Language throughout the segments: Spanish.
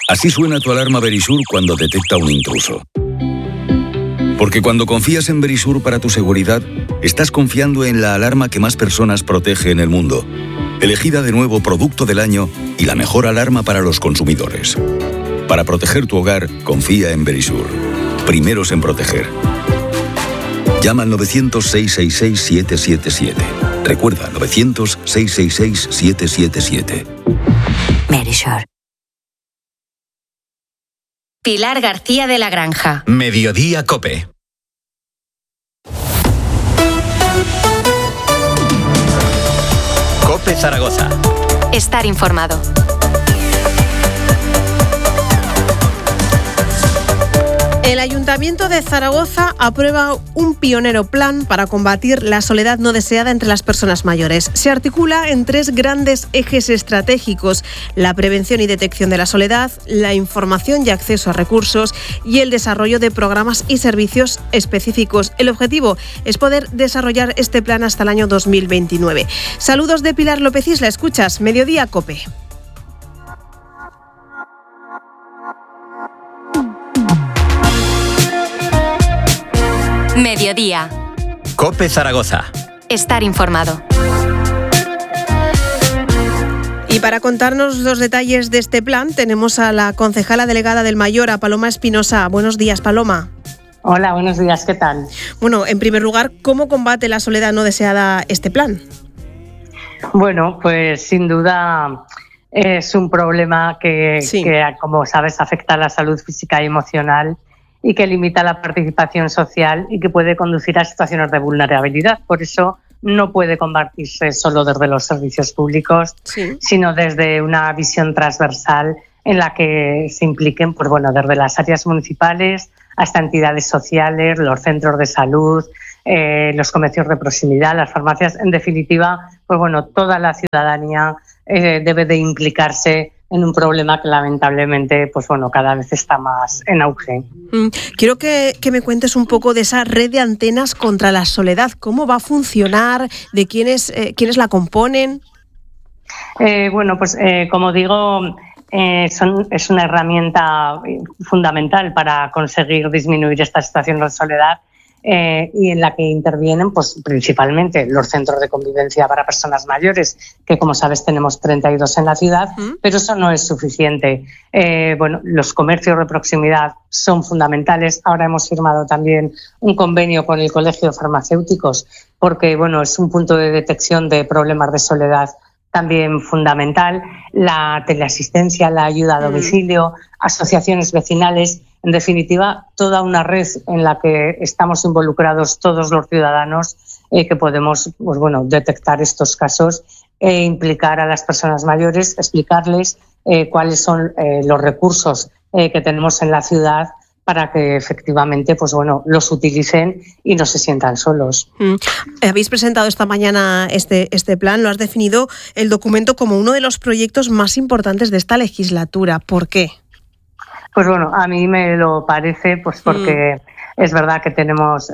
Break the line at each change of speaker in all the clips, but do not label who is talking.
Así suena tu alarma Verisur cuando detecta un intruso. Porque cuando confías en Verisur para tu seguridad, estás confiando en la alarma que más personas protege en el mundo. Elegida de nuevo Producto del Año y la mejor alarma para los consumidores. Para proteger tu hogar, confía en Verisur. Primeros en proteger. Llama al 900-666-777. Recuerda, 900-666-777.
Verisur.
Pilar García de la Granja.
Mediodía COPE. COPE Zaragoza.
Estar informado.
El Ayuntamiento de Zaragoza aprueba un pionero plan para combatir la soledad no deseada entre las personas mayores. Se articula en 3 grandes ejes estratégicos: la prevención y detección de la soledad, la información y acceso a recursos y el desarrollo de programas y servicios específicos. El objetivo es poder desarrollar este plan hasta el año 2029. Saludos de Pilar López Isla, escuchas Mediodía COPE.
Mediodía.
COPE Zaragoza.
Estar informado.
Y para contarnos los detalles de este plan tenemos a la concejala delegada del Mayor, a Paloma Espinosa. Buenos días, Paloma.
Hola, buenos días, ¿qué tal?
Bueno, en primer lugar, ¿cómo combate la soledad no deseada este plan?
Bueno, pues sin duda es un problema que como sabes, afecta a la salud física y emocional y que limita la participación social y que puede conducir a situaciones de vulnerabilidad. Por eso no puede combatirse solo desde los servicios públicos, sino desde una visión transversal en la que se impliquen, pues bueno, desde las áreas municipales hasta entidades sociales, los centros de salud, los comercios de proximidad, las farmacias. En definitiva, pues bueno, toda la ciudadanía debe de implicarse en un problema que lamentablemente, pues bueno, cada vez está más en auge.
Quiero que me cuentes un poco de esa red de antenas contra la soledad. ¿Cómo va a funcionar? ¿De quiénes la componen?
Bueno, pues como digo, es una herramienta fundamental para conseguir disminuir esta situación de soledad. Y en la que intervienen pues principalmente los centros de convivencia para personas mayores, que como sabes tenemos 32 en la ciudad, pero eso no es suficiente. Bueno, los comercios de proximidad son fundamentales. Ahora hemos firmado también un convenio con el Colegio de Farmacéuticos porque bueno, es un punto de detección de problemas de soledad también fundamental. La teleasistencia, la ayuda a domicilio, asociaciones vecinales, en definitiva, toda una red en la que estamos involucrados todos los ciudadanos que podemos, pues bueno, detectar estos casos e implicar a las personas mayores, explicarles cuáles son los recursos que tenemos en la ciudad para que efectivamente, pues bueno, los utilicen y no se sientan solos.
Habéis presentado esta mañana este plan, lo has definido el documento como uno de los proyectos más importantes de esta legislatura. ¿Por qué?
Pues bueno, a mí me lo parece, pues porque es verdad que tenemos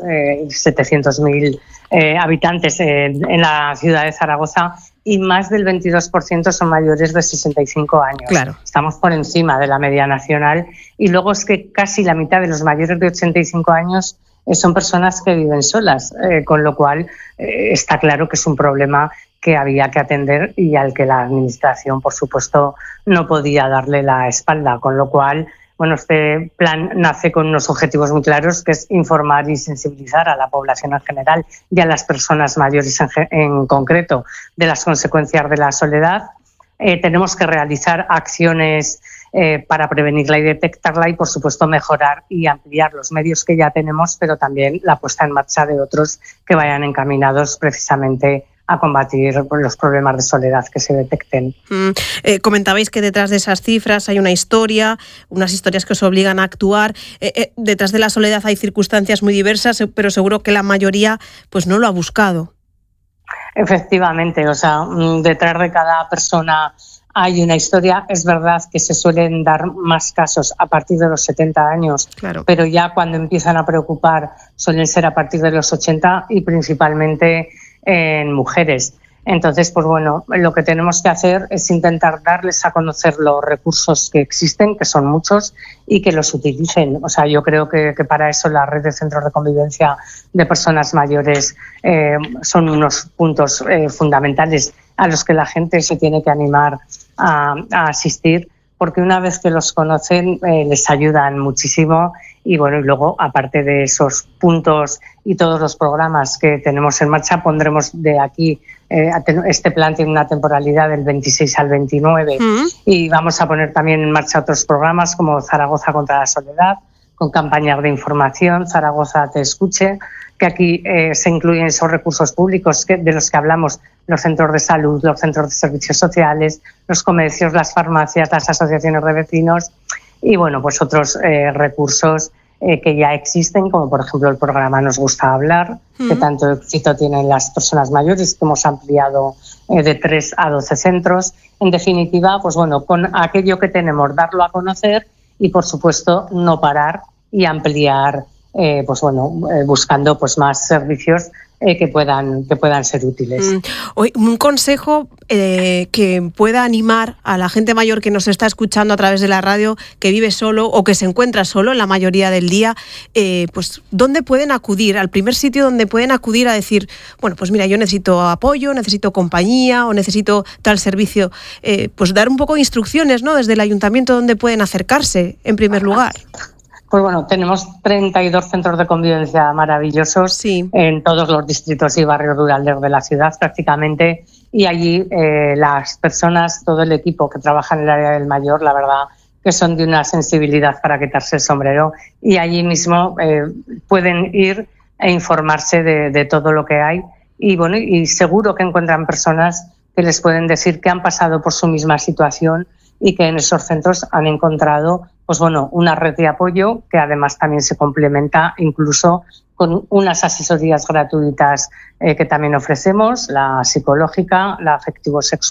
700.000 habitantes en la ciudad de Zaragoza y más del 22% son mayores de 65 años.
Claro.
Estamos por encima de la media nacional y luego es que casi la mitad de los mayores de 85 años son personas que viven solas, con lo cual está claro que es un problema que había que atender y al que la Administración, por supuesto, no podía darle la espalda, con lo cual bueno, este plan nace con unos objetivos muy claros, que es informar y sensibilizar a la población en general y a las personas mayores en concreto de las consecuencias de la soledad. Tenemos que realizar acciones para prevenirla y detectarla y, por supuesto, mejorar y ampliar los medios que ya tenemos, pero también la puesta en marcha de otros que vayan encaminados precisamente a combatir los problemas de soledad que se detecten.
Comentabais que detrás de esas cifras hay una historia, unas historias que os obligan a actuar. Detrás de la soledad hay circunstancias muy diversas, pero seguro que la mayoría pues no lo ha buscado.
Efectivamente, o sea, detrás de cada persona hay una historia. Es verdad que se suelen dar más casos a partir de los 70 años,
claro,
pero ya cuando empiezan a preocupar suelen ser a partir de los 80 y principalmente en mujeres. Entonces, pues bueno, lo que tenemos que hacer es intentar darles a conocer los recursos que existen, que son muchos, y que los utilicen. O sea, yo creo que para eso la red de centros de convivencia de personas mayores son unos puntos fundamentales a los que la gente se tiene que animar a asistir, porque una vez que los conocen les ayudan muchísimo. Y bueno, y luego, aparte de esos puntos y todos los programas que tenemos en marcha, pondremos de aquí, este plan tiene una temporalidad del 26 al 29 y vamos a poner también en marcha otros programas como Zaragoza contra la soledad, con campañas de información, Zaragoza te escuche, que aquí se incluyen esos recursos públicos de los que hablamos, los centros de salud, los centros de servicios sociales, los comercios, las farmacias, las asociaciones de vecinos y bueno, pues otros recursos que ya existen, como por ejemplo el programa Nos Gusta Hablar, que tanto éxito tienen las personas mayores, que hemos ampliado de 3 a 12 centros. En definitiva, pues bueno, con aquello que tenemos, darlo a conocer y por supuesto no parar y ampliar, pues bueno, buscando pues más servicios que puedan ser útiles.
Un consejo que pueda animar a la gente mayor que nos está escuchando a través de la radio, que vive solo o que se encuentra solo en la mayoría del día, pues ¿dónde pueden acudir? Al primer sitio donde pueden acudir a decir, bueno, pues mira, yo necesito apoyo, necesito compañía o necesito tal servicio, pues dar un poco de instrucciones, ¿no? Desde el ayuntamiento, donde pueden acercarse en primer lugar.
Pues bueno, tenemos 32 centros de convivencia maravillosos en todos los distritos y barrios rurales de la ciudad prácticamente, y allí las personas, todo el equipo que trabaja en el área del mayor, la verdad que son de una sensibilidad para quitarse el sombrero, y allí mismo pueden ir e informarse de todo lo que hay y bueno, y seguro que encuentran personas que les pueden decir que han pasado por su misma situación y que en esos centros han encontrado pues bueno, una red de apoyo que además también se complementa incluso con unas asesorías gratuitas que también ofrecemos, la psicológica, la afectivo-sexual